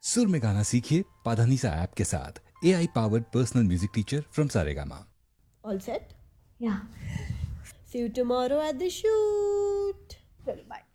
सुर में गाना सीखिए पाधानीसा ऐप के साथ। AI powered personal music teacher from Saregama. All set? Yeah. See you tomorrow at the shoot. चलो बाय।